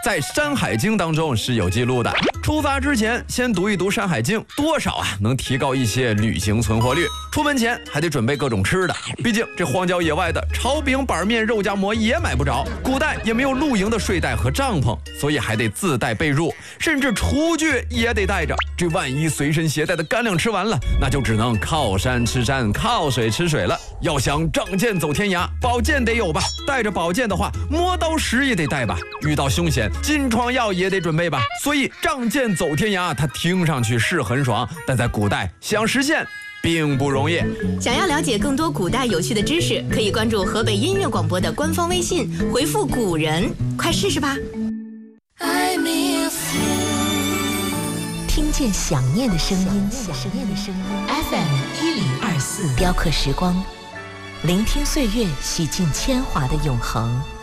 在《山海经》当中是有记录的。出发之前先读一读《山海经》，多少能提高一些旅行存活率。出门前还得准备各种吃的，毕竟这荒郊野外的炒饼、板面、肉夹馍也买不着，古代也没有露营的睡袋和帐篷，所以还得自带被褥，甚至厨具也得带着。这万一随身携带的干粮吃完了，那就只能靠山吃山，靠水吃水了。要想仗剑走天涯，宝剑得有吧？带着宝剑的话，磨刀石也得带吧？遇到凶险，金疮药也得准备吧？所以仗剑走天涯，它听上去是很爽，但在古代想实现并不容易。 想要了解更多古代有趣的知识，可以关注河北音乐广播的官方微信，回复古人，快试试吧。 听见想念的声音，FM1024，雕刻时光，聆听岁月洗尽铅华的永恒。